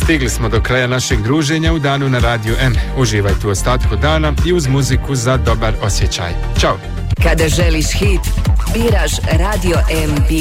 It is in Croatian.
Stigli smo do kraja našeg druženja u danu na Radio M. Uživajte u ostatku dana i uz muziku za dobar osjećaj. Ćao! Kada želiš hit, biraš Radio M.